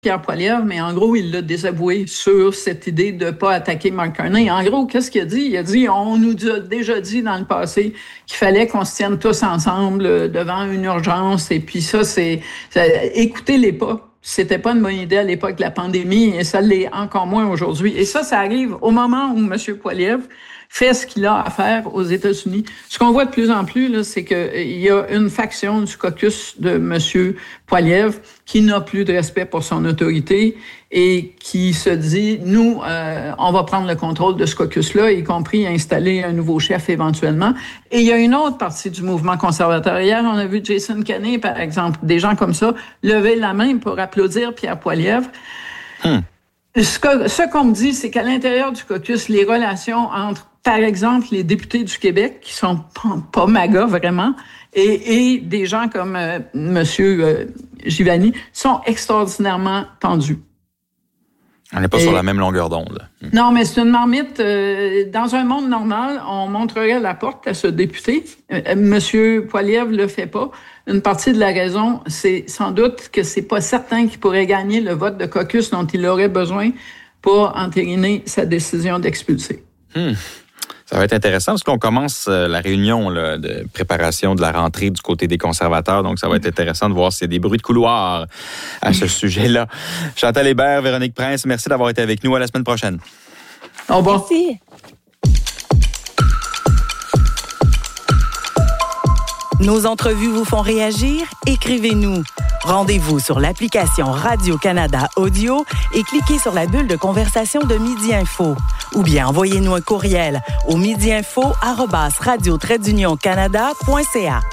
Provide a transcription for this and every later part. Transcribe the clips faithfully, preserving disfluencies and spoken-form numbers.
Pierre Poilievre, mais en gros, il l'a désavoué sur cette idée de ne pas attaquer Mark Carney. En gros, qu'est-ce qu'il a dit? Il a dit, on nous a déjà dit dans le passé qu'il fallait qu'on se tienne tous ensemble devant une urgence. Et puis ça, c'est... Ça, écoutez-les pas. C'était pas une bonne idée à l'époque de la pandémie et ça l'est encore moins aujourd'hui. Et ça, ça arrive au moment où M. Poilievre fait ce qu'il a à faire aux États-Unis. Ce qu'on voit de plus en plus, là, c'est qu'il y a une faction du caucus de M. Poilievre qui n'a plus de respect pour son autorité et qui se dit, nous, euh, on va prendre le contrôle de ce caucus-là, y compris installer un nouveau chef éventuellement. Et il y a une autre partie du mouvement conservateur. Hier, on a vu Jason Kenney, par exemple, des gens comme ça, lever la main pour applaudir Pierre Poilievre. Hmm. Ce, que, ce qu'on me dit, c'est qu'à l'intérieur du caucus, les relations entre, par exemple, les députés du Québec, qui sont pas, pas magas vraiment, et, et des gens comme euh, M. Euh, Givani, sont extraordinairement tendus. On n'est pas et, sur la même longueur d'onde. Non, mais c'est une marmite. Euh, dans un monde normal, on montrerait la porte à ce député. Euh, M. Poilievre le fait pas. Une partie de la raison, c'est sans doute que c'est pas certain qu'il pourrait gagner le vote de caucus dont il aurait besoin pour entériner sa décision d'expulser. Hmm. Ça va être intéressant parce qu'on commence la réunion là, de préparation de la rentrée du côté des conservateurs. Donc, ça va être intéressant de voir s'il y a des bruits de couloir à ce sujet-là. Chantal Hébert, Véronique Prince, merci d'avoir été avec nous. À la semaine prochaine. Au revoir. Merci. Nos entrevues vous font réagir? Écrivez-nous. Rendez-vous sur l'application Radio-Canada Audio et cliquez sur la bulle de conversation de Midi Info. Ou bien envoyez-nous un courriel au midiinfo arobase radio trait d'union canada point c a.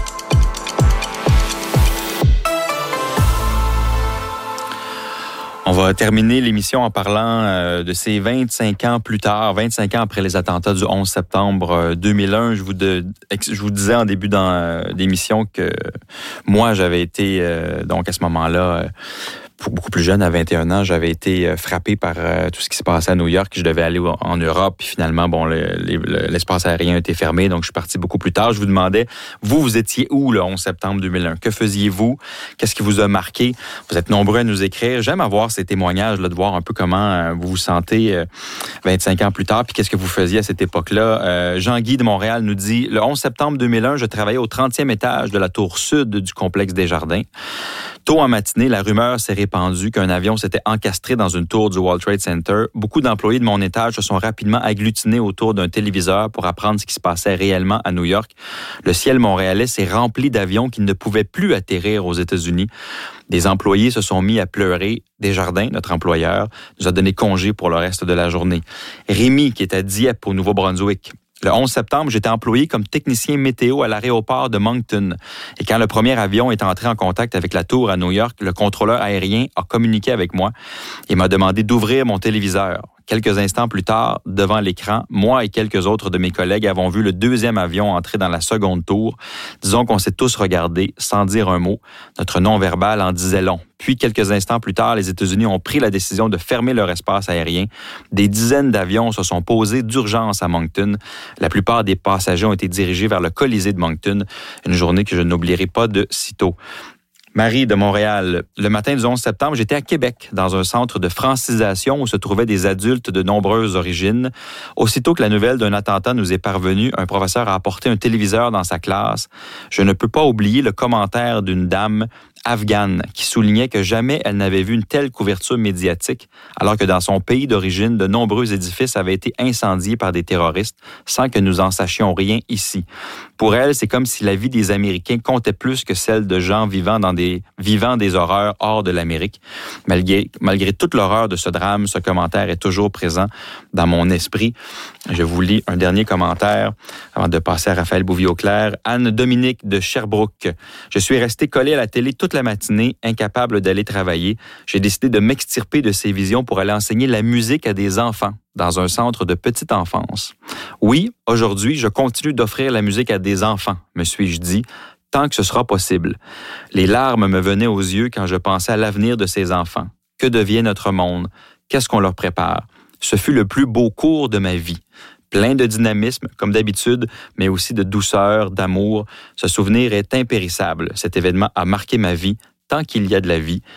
On va terminer l'émission en parlant euh, de ces vingt-cinq ans plus tard, vingt-cinq ans après les attentats du onze septembre deux mille un. Je vous, de, je vous disais en début dans, euh, d'émission que moi, j'avais été, euh, donc à ce moment-là, euh, beaucoup plus jeune, à vingt et un ans, j'avais été frappé par euh, tout ce qui se passait à New York. Je devais aller en Europe. Puis finalement, bon, le, le, l'espace aérien a été fermé, donc je suis parti beaucoup plus tard. Je vous demandais, vous, vous étiez où le onze septembre deux mille un? Que faisiez-vous? Qu'est-ce qui vous a marqué? Vous êtes nombreux à nous écrire. J'aime avoir ces témoignages, là, de voir un peu comment euh, vous vous sentez euh, vingt-cinq ans plus tard, puis qu'est-ce que vous faisiez à cette époque-là. Euh, Jean-Guy de Montréal nous dit, le onze septembre deux mille un, je travaillais au trentième étage de la tour sud du complexe Desjardins. Tôt en matinée, la rumeur s'est répandue qu'un avion s'était encastré dans une tour du World Trade Center. Beaucoup d'employés de mon étage se sont rapidement agglutinés autour d'un téléviseur pour apprendre ce qui se passait réellement à New York. Le ciel montréalais s'est rempli d'avions qui ne pouvaient plus atterrir aux États-Unis. Des employés se sont mis à pleurer. Desjardins, notre employeur, nous a donné congé pour le reste de la journée. Rémi, qui est à Dieppe, au Nouveau-Brunswick. Le onze septembre, j'étais employé comme technicien météo à l'aéroport de Moncton. Et quand le premier avion est entré en contact avec la tour à New York, le contrôleur aérien a communiqué avec moi et m'a demandé d'ouvrir mon téléviseur. Quelques instants plus tard, devant l'écran, moi et quelques autres de mes collègues avons vu le deuxième avion entrer dans la seconde tour. Disons qu'on s'est tous regardés sans dire un mot. Notre non-verbal en disait long. Puis, quelques instants plus tard, les États-Unis ont pris la décision de fermer leur espace aérien. Des dizaines d'avions se sont posés d'urgence à Moncton. La plupart des passagers ont été dirigés vers le Colisée de Moncton. Une journée que je n'oublierai pas de sitôt. Marie de Montréal, le matin du onze septembre, j'étais à Québec, dans un centre de francisation où se trouvaient des adultes de nombreuses origines. Aussitôt que la nouvelle d'un attentat nous est parvenue, un professeur a apporté un téléviseur dans sa classe. Je ne peux pas oublier le commentaire d'une dame afghane qui soulignait que jamais elle n'avait vu une telle couverture médiatique, alors que dans son pays d'origine, de nombreux édifices avaient été incendiés par des terroristes sans que nous en sachions rien ici. Pour elle, c'est comme si la vie des Américains comptait plus que celle de gens vivant dans des vivant des horreurs hors de l'Amérique. Malgré, malgré toute l'horreur de ce drame, ce commentaire est toujours présent dans mon esprit. Je vous lis un dernier commentaire avant de passer à Raphaël Bouvier-Auclair. Anne-Dominique de Sherbrooke. Je suis restée collée à la télé toute la matinée, incapable d'aller travailler. J'ai décidé de m'extirper de ces visions pour aller enseigner la musique à des enfants dans un centre de petite enfance. Oui, aujourd'hui, je continue d'offrir la musique à des enfants, me suis-je dit, tant que ce sera possible. Les larmes me venaient aux yeux quand je pensais à l'avenir de ces enfants. Que devient notre monde? Qu'est-ce qu'on leur prépare? Ce fut le plus beau cours de ma vie. Plein de dynamisme, comme d'habitude, mais aussi de douceur, d'amour. Ce souvenir est impérissable. Cet événement a marqué ma vie tant qu'il y a de la vie.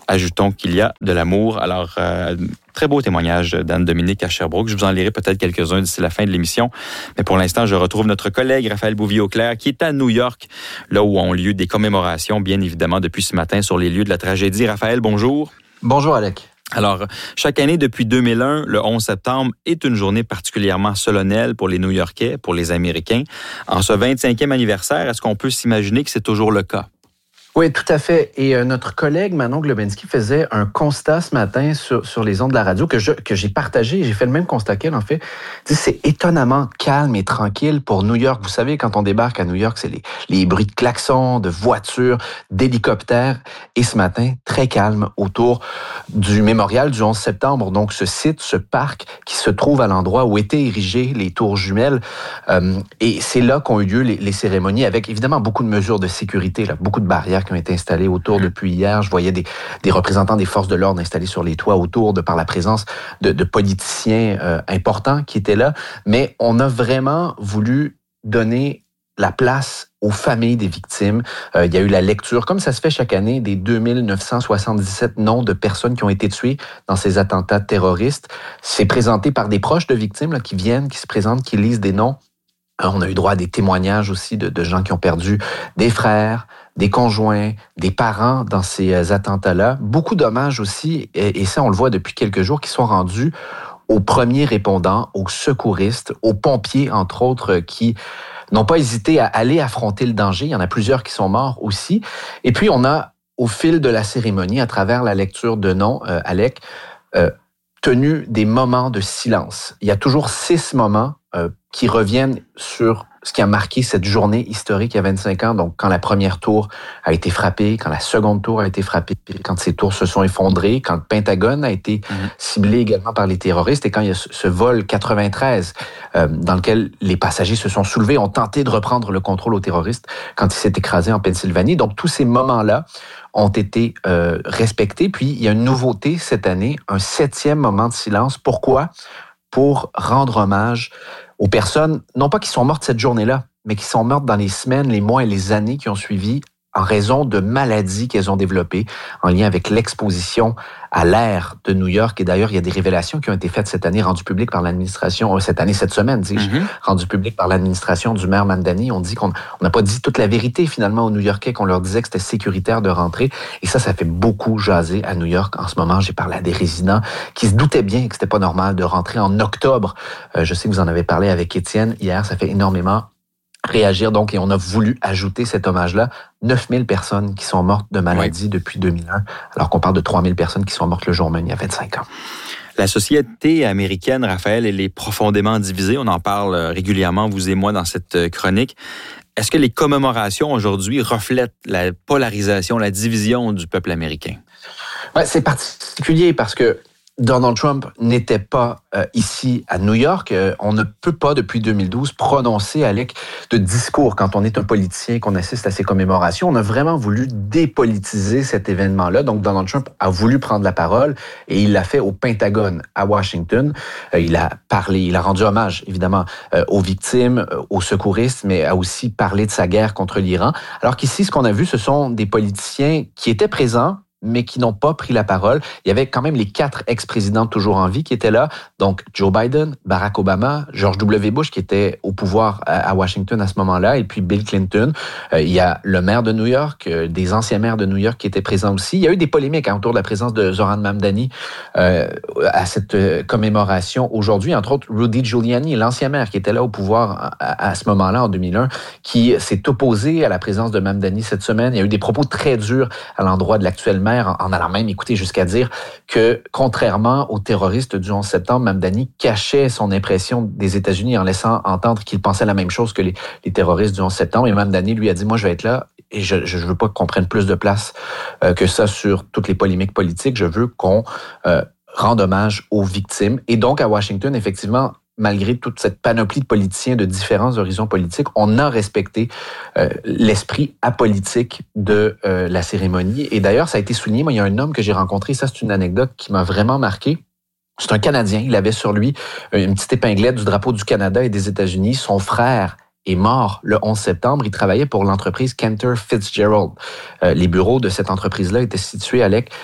Ajoutons qu'il y a de l'amour. Alors, euh, très beau témoignage d'Anne-Dominique à Sherbrooke. Je vous en lirai peut-être quelques-uns d'ici la fin de l'émission. Mais pour l'instant, je retrouve notre collègue Raphaël Bouvier-Auclair qui est à New York, là où ont lieu des commémorations, bien évidemment, depuis ce matin sur les lieux de la tragédie. Raphaël, bonjour. Bonjour, Alec. Alors, chaque année depuis deux mille un, le onze septembre est une journée particulièrement solennelle pour les New-Yorkais, pour les Américains. En ce vingt-cinquième anniversaire, est-ce qu'on peut s'imaginer que c'est toujours le cas? Oui, tout à fait. Et euh, notre collègue Manon Globensky faisait un constat ce matin sur, sur les ondes de la radio que, je, que j'ai partagé. J'ai fait le même constat qu'elle, en fait. C'est étonnamment calme et tranquille pour New York. Vous savez, quand on débarque à New York, c'est les, les bruits de klaxons, de voitures, d'hélicoptères. Et ce matin, très calme autour du mémorial du onze septembre. Donc, ce site, ce parc qui se trouve à l'endroit où étaient érigées les tours jumelles. Euh, et c'est là qu'ont eu lieu les, les cérémonies avec, évidemment, beaucoup de mesures de sécurité, là, beaucoup de barrières qui ont été installés autour depuis hier. Je voyais des, des représentants des forces de l'ordre installés sur les toits autour, de par la présence de, de politiciens euh, importants qui étaient là. Mais on a vraiment voulu donner la place aux familles des victimes. Euh, il y a eu la lecture, comme ça se fait chaque année, des deux mille neuf cent soixante-dix-sept noms de personnes qui ont été tuées dans ces attentats terroristes. C'est présenté par des proches de victimes là, qui viennent, qui se présentent, qui lisent des noms. On a eu droit à des témoignages aussi de, de gens qui ont perdu des frères, des conjoints, des parents dans ces attentats-là. Beaucoup d'hommages aussi, et, et ça on le voit depuis quelques jours, qui sont rendus aux premiers répondants, aux secouristes, aux pompiers, entre autres, qui n'ont pas hésité à aller affronter le danger. Il y en a plusieurs qui sont morts aussi. Et puis on a, au fil de la cérémonie, à travers la lecture de noms, euh, Alec, euh, tenu des moments de silence. Il y a toujours six moments euh, qui reviennent sur ce qui a marqué cette journée historique il y a vingt-cinq ans. Donc, quand la première tour a été frappée, quand la seconde tour a été frappée, quand ces tours se sont effondrées, quand le Pentagone a été mmh. ciblé également par les terroristes et quand il y a ce vol quatre-vingt-treize euh, dans lequel les passagers se sont soulevés, ont tenté de reprendre le contrôle aux terroristes quand il s'est écrasé en Pennsylvanie. Donc, tous ces moments-là ont été euh, respectés. Puis, il y a une nouveauté cette année, un septième moment de silence. Pourquoi? Pour rendre hommage aux personnes, non pas qui sont mortes cette journée-là, mais qui sont mortes dans les semaines, les mois et les années qui ont suivi en raison de maladies qu'elles ont développées en lien avec l'exposition à l'air de New York. Et d'ailleurs, il y a des révélations qui ont été faites cette année, rendues publiques par l'administration, euh, cette année, cette semaine, dis-je, mm-hmm. rendues publiques par l'administration du maire Mamdani. On dit qu'on n'a pas dit toute la vérité, finalement, aux New-Yorkais, qu'on leur disait que c'était sécuritaire de rentrer. Et ça, ça fait beaucoup jaser à New York. En ce moment, j'ai parlé à des résidents qui se doutaient bien que c'était pas normal de rentrer en octobre. Euh, je sais que vous en avez parlé avec Étienne hier. Ça fait énormément réagir, donc, et on a voulu ajouter cet hommage-là. neuf mille personnes qui sont mortes de maladie oui. depuis deux mille un, alors qu'on parle de trois mille personnes qui sont mortes le jour même, il y a vingt-cinq ans. La société américaine, Raphaël, elle est profondément divisée. On en parle régulièrement, vous et moi, dans cette chronique. Est-ce que les commémorations aujourd'hui reflètent la polarisation, la division du peuple américain? Ouais, c'est particulier parce que Donald Trump n'était pas euh, ici à New York. Euh, on ne peut pas, depuis deux mille douze, prononcer, Alec, de discours quand on est un politicien, qu'on assiste à ces commémorations. On a vraiment voulu dépolitiser cet événement-là. Donc, Donald Trump a voulu prendre la parole et il l'a fait au Pentagone, à Washington. Euh, il a parlé, il a rendu hommage, évidemment, euh, aux victimes, euh, aux secouristes, mais a aussi parlé de sa guerre contre l'Iran. Alors qu'ici, ce qu'on a vu, ce sont des politiciens qui étaient présents, mais qui n'ont pas pris la parole. Il y avait quand même les quatre ex-présidents toujours en vie qui étaient là. Donc, Joe Biden, Barack Obama, George W. Bush qui était au pouvoir à Washington à ce moment-là, et puis Bill Clinton. Euh, il y a le maire de New York, euh, des anciens maires de New York qui étaient présents aussi. Il y a eu des polémiques hein, autour de la présence de Zoran Mamdani euh, à cette euh, commémoration aujourd'hui. Entre autres, Rudy Giuliani, l'ancien maire qui était là au pouvoir à, à ce moment-là, en deux mille un, qui s'est opposé à la présence de Mamdani cette semaine. Il y a eu des propos très durs à l'endroit de l'actuel maire, en allant même écouter jusqu'à dire que, contrairement aux terroristes du onze septembre, Mamdani cachait son impression des États-Unis en laissant entendre qu'il pensait la même chose que les, les terroristes du onze septembre. Et Mamdani lui a dit, moi, je vais être là et je je veux pas qu'on prenne plus de place euh, que ça sur toutes les polémiques politiques. Je veux qu'on euh, rende hommage aux victimes. Et donc, à Washington, effectivement, malgré toute cette panoplie de politiciens de différents horizons politiques, on a respecté euh, l'esprit apolitique de euh, la cérémonie. Et d'ailleurs, ça a été souligné. Moi, il y a un homme que j'ai rencontré, ça c'est une anecdote qui m'a vraiment marqué. C'est un Canadien. Il avait sur lui une petite épinglette du drapeau du Canada et des États-Unis. Son frère est mort le onze septembre. Il travaillait pour l'entreprise Cantor Fitzgerald. Euh, les bureaux de cette entreprise-là étaient situés, Alec,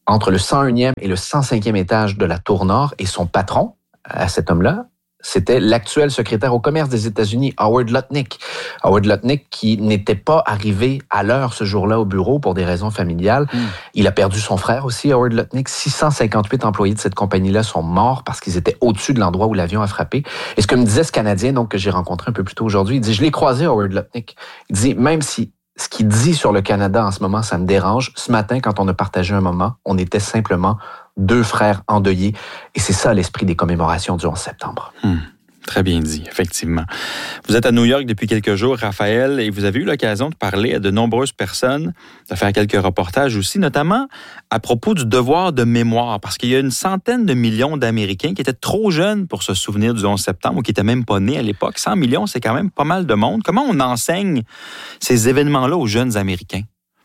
entre le cent unième et le cent cinquième étage de la Tour Nord, et son patron, à cet homme-là, c'était l'actuel secrétaire au commerce des États-Unis, Howard Lutnick. Howard Lutnick, qui n'était pas arrivé à l'heure ce jour-là au bureau pour des raisons familiales. Mm. Il a perdu son frère aussi, Howard Lutnick. six cent cinquante-huit employés de cette compagnie-là sont morts parce qu'ils étaient au-dessus de l'endroit où l'avion a frappé. Et ce que me disait ce Canadien, donc, que j'ai rencontré un peu plus tôt aujourd'hui, il dit, je l'ai croisé, Howard Lutnick. Il dit, même si ce qu'il dit sur le Canada en ce moment, ça me dérange, ce matin, quand on a partagé un moment, on était simplement deux frères endeuillés. Et c'est ça l'esprit des commémorations du onze septembre. Hum, très bien dit, effectivement. Vous êtes à New York depuis quelques jours, Raphaël, et vous avez eu l'occasion de parler à de nombreuses personnes, de faire quelques reportages aussi, notamment à propos du devoir de mémoire, parce qu'il y a une centaine de millions d'Américains qui étaient trop jeunes pour se souvenir du onze septembre ou qui n'étaient même pas nés à l'époque. cent millions, c'est quand même pas mal de monde. Comment on enseigne ces événements-là aux jeunes Américains?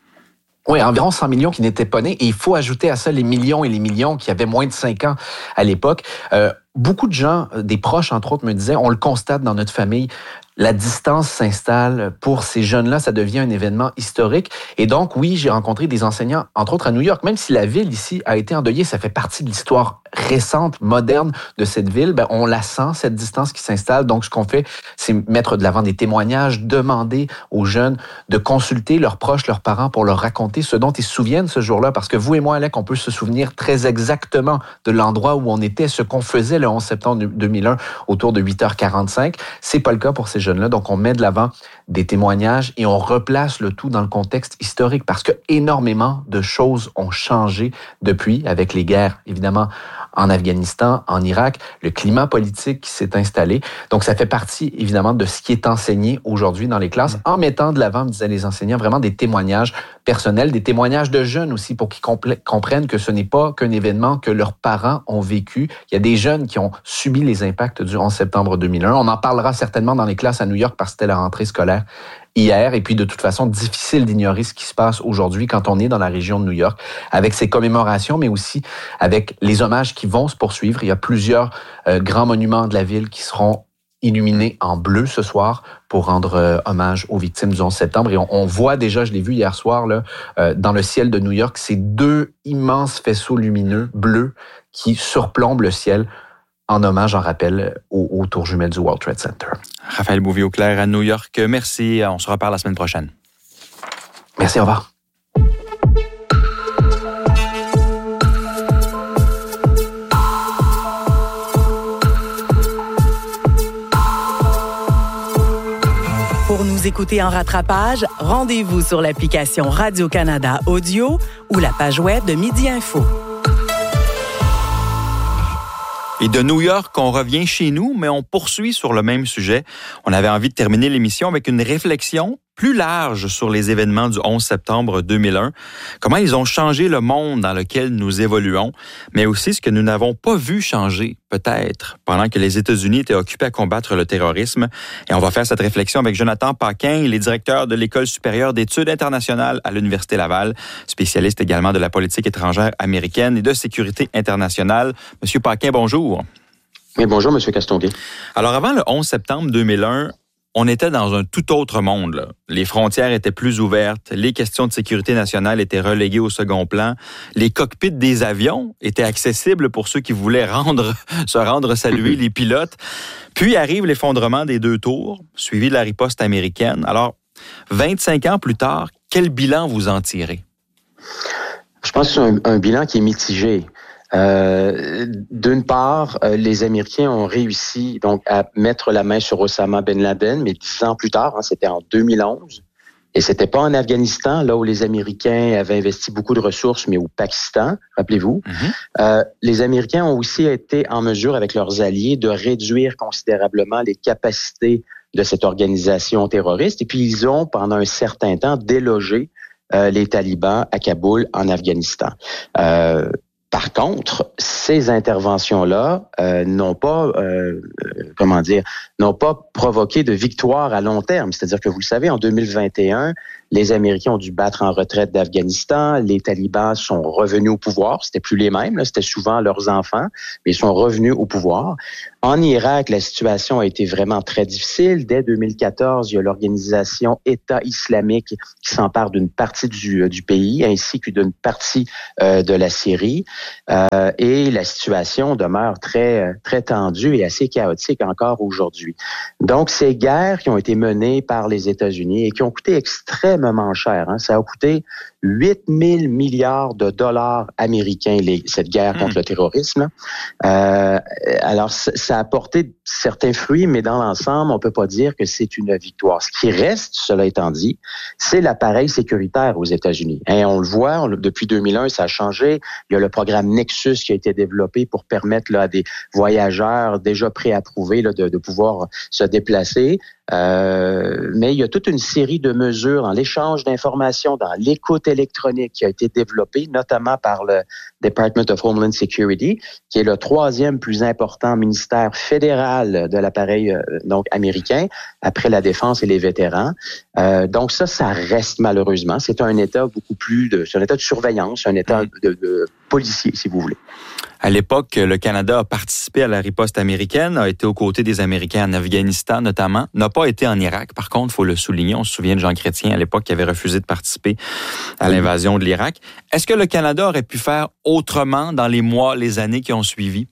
Oui, environ cent millions qui n'étaient pas nés. Et il faut ajouter à ça les millions et les millions qui avaient moins de cinq ans à l'époque. Euh, beaucoup de gens, des proches entre autres, me disaient, on le constate dans notre famille, la distance s'installe pour ces jeunes-là, ça devient un événement historique. Et donc, oui, j'ai rencontré des enseignants, entre autres à New York, même si la ville ici a été endeuillée, ça fait partie de l'histoire récente, moderne de cette ville, ben, on la sent, cette distance qui s'installe. Donc, ce qu'on fait, c'est mettre de l'avant des témoignages, demander aux jeunes de consulter leurs proches, leurs parents pour leur raconter ce dont ils se souviennent ce jour-là. Parce que vous et moi, Alec, on peut se souvenir très exactement de l'endroit où on était, ce qu'on faisait le onze septembre deux mille un autour de huit heures quarante-cinq. C'est pas le cas pour ces jeunes-là. Donc, on met de l'avant des témoignages et on replace le tout dans le contexte historique parce que énormément de choses ont changé depuis, avec les guerres, évidemment, en Afghanistan, en Irak, le climat politique qui s'est installé. Donc, ça fait partie, évidemment, de ce qui est enseigné aujourd'hui dans les classes, en mettant de l'avant, me disaient les enseignants, vraiment des témoignages personnels, des témoignages de jeunes aussi, pour qu'ils compl- comprennent que ce n'est pas qu'un événement que leurs parents ont vécu. Il y a des jeunes qui ont subi les impacts du onze septembre deux mille un. On en parlera certainement dans les classes à New York parce que c'était la rentrée scolaire hier. Et puis, de toute façon, difficile d'ignorer ce qui se passe aujourd'hui quand on est dans la région de New York, avec ces commémorations, mais aussi avec les hommages qui vont se poursuivre. Il y a plusieurs euh, grands monuments de la ville qui seront illuminés en bleu ce soir pour rendre euh, hommage aux victimes du onze septembre. Et on, on voit déjà, je l'ai vu hier soir, là, euh, dans le ciel de New York, ces deux immenses faisceaux lumineux bleus qui surplombent le ciel en hommage, en rappel, aux, aux tours jumelles du World Trade Center. Raphaël Bouvier-Auclair à New York. Merci. On se reparle la semaine prochaine. Merci, au revoir. Pour nous écouter en rattrapage, rendez-vous sur l'application Radio-Canada Audio ou la page web de Midi Info. Et de New York, on revient chez nous, mais on poursuit sur le même sujet. On avait envie de terminer l'émission avec une réflexion plus large sur les événements du onze septembre deux mille un, comment ils ont changé le monde dans lequel nous évoluons, mais aussi ce que nous n'avons pas vu changer, peut-être, pendant que les États-Unis étaient occupés à combattre le terrorisme. Et on va faire cette réflexion avec Jonathan Paquin, il est directeur de l'École supérieure d'études internationales à l'Université Laval, spécialiste également de la politique étrangère américaine et de sécurité internationale. Monsieur Paquin, bonjour. Oui, bonjour, Monsieur Castonguay. Alors, avant le onze septembre deux mille un, on était dans un tout autre monde, là. Les frontières étaient plus ouvertes, les questions de sécurité nationale étaient reléguées au second plan, les cockpits des avions étaient accessibles pour ceux qui voulaient rendre, se rendre saluer les pilotes. Puis arrive l'effondrement des deux tours, suivi de la riposte américaine. Alors, vingt-cinq ans plus tard, quel bilan vous en tirez? Je pense que c'est un, un bilan qui est mitigé. Euh, d'une part, euh, les Américains ont réussi donc à mettre la main sur Osama Ben Laden, mais dix ans plus tard, hein, c'était en deux mille onze, et c'était pas en Afghanistan, là où les Américains avaient investi beaucoup de ressources, mais au Pakistan, rappelez-vous. Mm-hmm. Euh, les Américains ont aussi été en mesure, avec leurs alliés, de réduire considérablement les capacités de cette organisation terroriste, et puis ils ont, pendant un certain temps, délogé euh, les talibans à Kaboul, en Afghanistan. Euh, Par contre, ces interventions-là euh, n'ont pas, euh, comment dire, n'ont pas provoqué de victoire à long terme. C'est-à-dire que vous le savez, en deux mille vingt et un, les Américains ont dû battre en retraite d'Afghanistan. Les talibans sont revenus au pouvoir. C'était plus les mêmes, là. C'était souvent leurs enfants, mais ils sont revenus au pouvoir. En Irak, la situation a été vraiment très difficile. Dès deux mille quatorze, il y a l'organisation État islamique qui s'empare d'une partie du, du pays, ainsi que d'une partie euh, de la Syrie. Euh, et la situation demeure très, très tendue et assez chaotique encore aujourd'hui. Donc, ces guerres qui ont été menées par les États-Unis et qui ont coûté extrêmement cher, hein, ça a coûté huit mille milliards de dollars américains, les, cette guerre contre mmh. le terrorisme. Euh, alors, ça a apporté certains fruits, mais dans l'ensemble, on peut pas dire que c'est une victoire. Ce qui reste, cela étant dit, c'est l'appareil sécuritaire aux États-Unis. Hein, on le voit, on, depuis deux mille un, ça a changé. Il y a le programme Nexus qui a été développé pour permettre là, à des voyageurs déjà préapprouvés là, de, de pouvoir se déplacer. Euh, mais il y a toute une série de mesures dans l'échange d'informations, dans l'écoute électronique qui a été développée, notamment par le Department of Homeland Security, qui est le troisième plus important ministère fédéral de l'appareil euh, donc américain, après la défense et les vétérans. Euh, donc ça, ça reste malheureusement. C'est un État beaucoup plus de, c'est un État de surveillance, un État de, de policier, si vous voulez. À l'époque, le Canada a participé à la riposte américaine, a été aux côtés des Américains en Afghanistan notamment, n'a pas été en Irak. Par contre, il faut le souligner, on se souvient de Jean Chrétien à l'époque qui avait refusé de participer à l'invasion de l'Irak. Est-ce que le Canada aurait pu faire autrement dans les mois, les années qui ont suivi?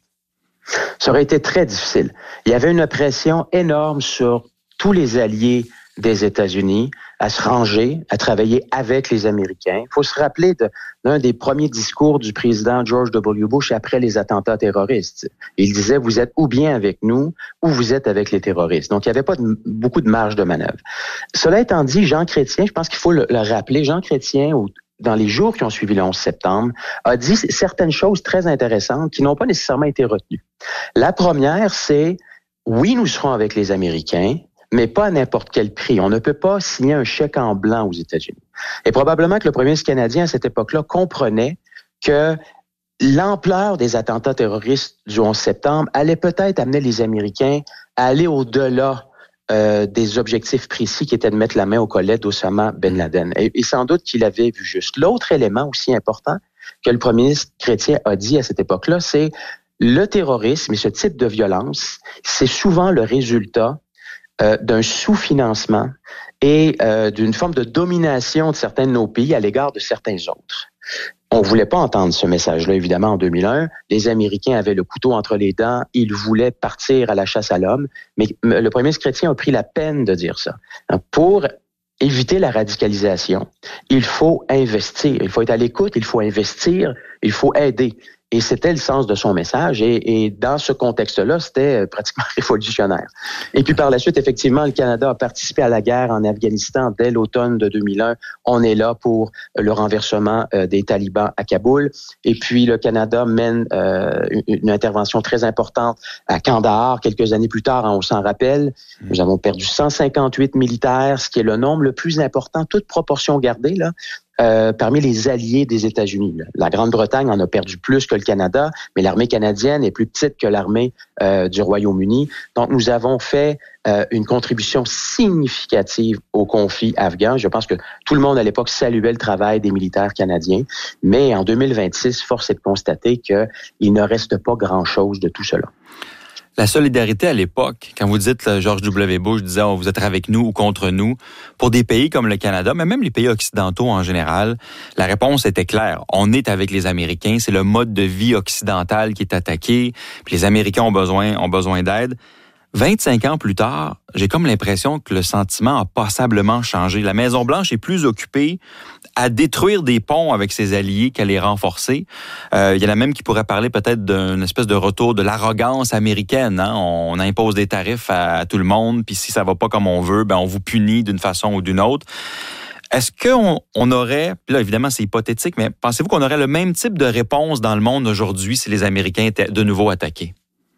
Ça aurait été très difficile. Il y avait une pression énorme sur tous les alliés des États-Unis à se ranger, à travailler avec les Américains. Il faut se rappeler de l'un des premiers discours du président George W. Bush après les attentats terroristes. Il disait, vous êtes ou bien avec nous, ou vous êtes avec les terroristes. Donc, il n'y avait pas de, beaucoup de marge de manœuvre. Cela étant dit, Jean Chrétien, je pense qu'il faut le, le rappeler, Jean Chrétien, au dans les jours qui ont suivi le onze septembre, a dit certaines choses très intéressantes qui n'ont pas nécessairement été retenues. La première, c'est, oui, nous serons avec les Américains, mais pas à n'importe quel prix. On ne peut pas signer un chèque en blanc aux États-Unis. Et probablement que le premier ministre canadien, à cette époque-là, comprenait que l'ampleur des attentats terroristes du onze septembre allait peut-être amener les Américains à aller au-delà Euh, des objectifs précis qui étaient de mettre la main au collet d'Osama Ben Laden. Et, et sans doute qu'il avait vu juste. L'autre élément aussi important que le premier ministre Chrétien a dit à cette époque-là, c'est le terrorisme et ce type de violence, c'est souvent le résultat euh, d'un sous-financement et euh, d'une forme de domination de certains de nos pays à l'égard de certains autres. On voulait pas entendre ce message-là, évidemment, en deux mille un. Les Américains avaient le couteau entre les dents. Ils voulaient partir à la chasse à l'homme. Mais le premier ministre Chrétien a pris la peine de dire ça. Pour éviter la radicalisation, il faut investir. Il faut être à l'écoute, il faut investir, il faut aider. Et c'était le sens de son message. Et, et dans ce contexte-là, c'était pratiquement révolutionnaire. Et puis par la suite, effectivement, le Canada a participé à la guerre en Afghanistan dès l'automne de deux mille un. On est là pour le renversement euh, des talibans à Kaboul. Et puis le Canada mène euh, une, une intervention très importante à Kandahar quelques années plus tard. Hein, on s'en rappelle. Mmh. Nous avons perdu cent cinquante-huit militaires, ce qui est le nombre le plus important, toute proportion gardée, là. Euh, parmi les alliés des États-Unis. La Grande-Bretagne en a perdu plus que le Canada, mais l'armée canadienne est plus petite que l'armée euh, du Royaume-Uni. Donc, nous avons fait euh, une contribution significative au conflit afghan. Je pense que tout le monde à l'époque saluait le travail des militaires canadiens, mais en deux mille vingt-six, force est de constater qu'il ne reste pas grand-chose de tout cela. La solidarité à l'époque, quand vous dites, là, George W. Bush disait oh, « vous êtes avec nous ou contre nous », pour des pays comme le Canada, mais même les pays occidentaux en général, la réponse était claire. On est avec les Américains, c'est le mode de vie occidental qui est attaqué, puis les Américains ont besoin, ont besoin d'aide. vingt-cinq ans plus tard, j'ai comme l'impression que le sentiment a passablement changé. La Maison-Blanche est plus occupée à détruire des ponts avec ses alliés qu'à les renforcer. Euh, il y en a même qui pourraient parler peut-être d'une espèce de retour de l'arrogance américaine. Hein? On impose des tarifs à, à tout le monde, puis si ça va pas comme on veut, ben on vous punit d'une façon ou d'une autre. Est-ce qu'on on aurait, puis là évidemment c'est hypothétique, mais pensez-vous qu'on aurait le même type de réponse dans le monde aujourd'hui si les Américains étaient de nouveau attaqués?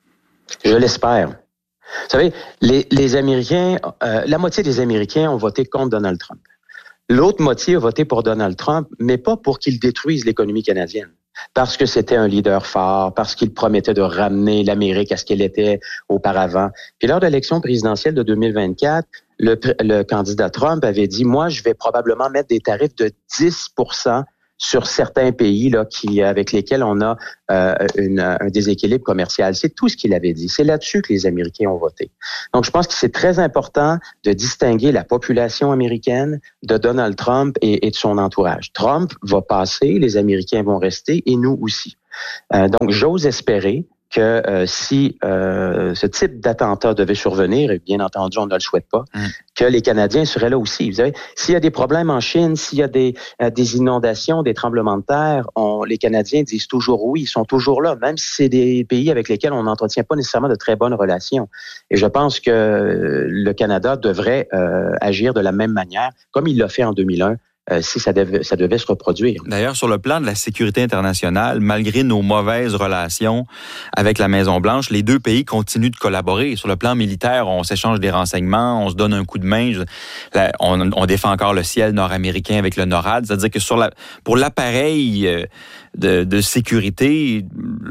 Je l'espère. Vous savez, les, les Américains, euh, la moitié des Américains ont voté contre Donald Trump. L'autre moitié a voté pour Donald Trump, mais pas pour qu'il détruise l'économie canadienne. parce que c'était un leader fort, parce qu'il promettait de ramener l'Amérique à ce qu'elle était auparavant. Puis lors de l'élection présidentielle de deux mille vingt-quatre, le, le candidat Trump avait dit, moi, je vais probablement mettre des tarifs de dix pour cent sur certains pays là, qui, avec lesquels on a euh, une, un déséquilibre commercial. C'est tout ce qu'il avait dit. C'est là-dessus que les Américains ont voté. Donc, je pense que c'est très important de distinguer la population américaine de Donald Trump et, et de son entourage. Trump va passer, les Américains vont rester et nous aussi. Euh, donc, j'ose espérer que euh, si euh, ce type d'attentat devait survenir, et bien entendu, on ne le souhaite pas, mmh. que les Canadiens seraient là aussi. Vous savez, s'il y a des problèmes en Chine, s'il y a des, euh, des inondations, des tremblements de terre, on, les Canadiens disent toujours oui, ils sont toujours là, même si c'est des pays avec lesquels on n'entretient pas nécessairement de très bonnes relations. Et je pense que le Canada devrait euh, agir de la même manière, comme il l'a fait en deux mille un, Euh, si ça devait, ça devait se reproduire. D'ailleurs, sur le plan de la sécurité internationale, malgré nos mauvaises relations avec la Maison-Blanche, les deux pays continuent de collaborer. Sur le plan militaire, on s'échange des renseignements, on se donne un coup de main. Là, on, on défend encore le ciel nord-américain avec le NORAD. C'est-à-dire que sur la, pour l'appareil de, de sécurité,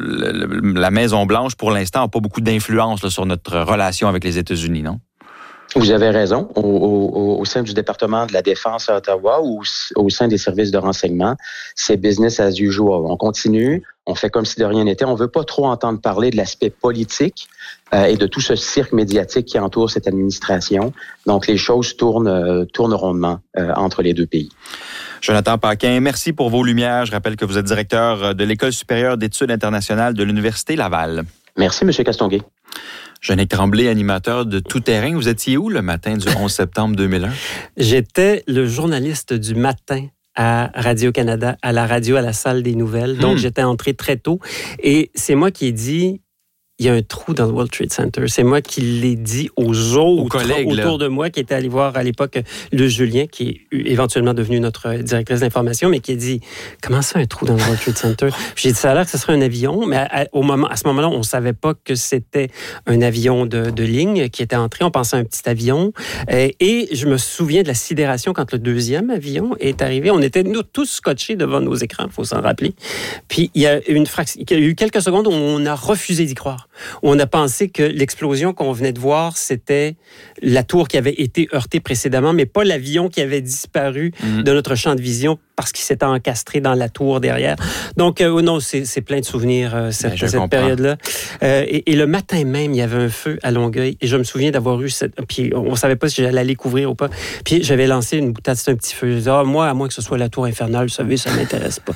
la Maison-Blanche, pour l'instant, n'a pas beaucoup d'influence là, sur notre relation avec les États-Unis, non? Vous avez raison. Au, au, au sein du département de la Défense à Ottawa ou au sein des services de renseignement, c'est business as usual. On continue, on fait comme si de rien n'était. On veut pas trop entendre parler de l'aspect politique euh, et de tout ce cirque médiatique qui entoure cette administration. Donc, les choses tournent, euh, tournent rondement euh, entre les deux pays. Jonathan Paquin, merci pour vos lumières. Je rappelle que vous êtes directeur de l'École supérieure d'études internationales de l'Université Laval. Merci, M. Castonguay. Jeannick Tremblay, animateur de Tout Terrain. Vous étiez où le matin du onze septembre deux mille un? J'étais le journaliste du matin à Radio-Canada, à la radio, à la salle des nouvelles. Donc, hmm. j'étais entré très tôt. Et c'est moi qui ai dit, il y a un trou dans le World Trade Center. C'est moi qui l'ai dit aux autres aux collègues, autour là. de moi, qui étaient allés voir à l'époque le Julien, qui est éventuellement devenu notre directrice d'information, mais qui a dit, comment ça, un trou dans le World Trade Center? J'ai dit, ça a l'air que ce serait un avion, mais à, au moment, à ce moment-là, on ne savait pas que c'était un avion de, de ligne qui était entré. On pensait à un petit avion. Et, et je me souviens de la sidération quand le deuxième avion est arrivé. On était nous tous scotchés devant nos écrans, il faut s'en rappeler. Puis, il y a, une fraction, il y a eu quelques secondes où on a refusé d'y croire. On a pensé que l'explosion qu'on venait de voir, c'était la tour qui avait été heurtée précédemment, mais pas l'avion qui avait disparu mmh. de notre champ de vision parce qu'il s'était encastré dans la tour derrière. Donc, euh, non, c'est, c'est plein de souvenirs, euh, cette, ben, cette période-là. Euh, et, et le matin même, il y avait un feu à Longueuil. Et je me souviens d'avoir eu cette... Puis on ne savait pas si j'allais aller couvrir ou pas. Puis j'avais lancé une boutade, c'est un petit feu. Je disais, ah, moi, à moins que ce soit la tour infernale, vous savez, ça ne m'intéresse pas.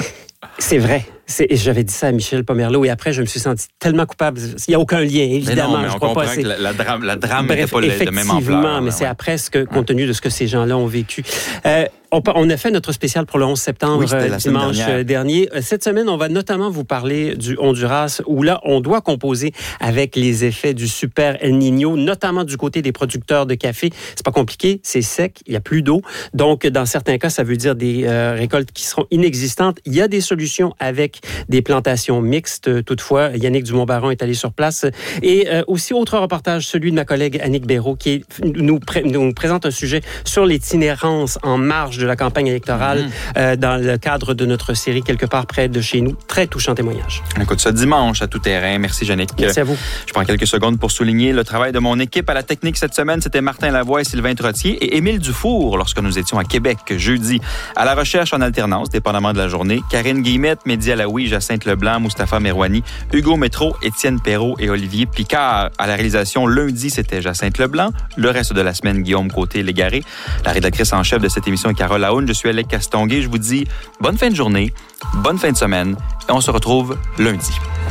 C'est vrai. C'est, et j'avais dit ça à Michel Pomerleau et après, je me suis senti tellement coupable. Il n'y a aucun lien, évidemment. Mais non, mais je on crois comprend pas, que la, la drame, la drame n'était pas de même ampleur. Effectivement, mais c'est après, ce que, compte tenu de ce que ces gens-là ont vécu. Euh, on, on a fait notre spécial pour le onze septembre, oui, euh, dimanche dernier. Cette semaine, on va notamment vous parler du Honduras, où là, on doit composer avec les effets du super El Niño, notamment du côté des producteurs de café. C'est pas compliqué, c'est sec, il n'y a plus d'eau. Donc, dans certains cas, ça veut dire des euh, récoltes qui seront inexistantes. Il y a des solutions avec des plantations mixtes. Toutefois, Yannick Dumont-Baron est allé sur place. Et euh, aussi, autre reportage, celui de ma collègue Annick Béraud, qui nous, pré- nous présente un sujet sur l'itinérance en marge de la campagne électorale mmh. euh, dans le cadre de notre série Quelque part près de chez nous. Très touchant témoignage. Écoute, ce dimanche à Tout Terrain. Merci, Yannick. Merci à vous. Je prends quelques secondes pour souligner le travail de mon équipe à la technique cette semaine. C'était Martin Lavoie et Sylvain Trottier et Émile Dufour lorsque nous étions à Québec jeudi. À la recherche en alternance, dépendamment de la journée, Karine Guillemette, Mehdi Alaoui, Jacinthe Leblanc, Mustapha Merwani, Hugo Métro, Étienne Perrault et Olivier Picard. À la réalisation, lundi, c'était Jacinthe Leblanc. Le reste de la semaine, Guillaume Côté-Légaré. La rédactrice en chef de cette émission est Carole Laoune. Je suis Alec Castonguay. Je vous dis bonne fin de journée, bonne fin de semaine et on se retrouve lundi.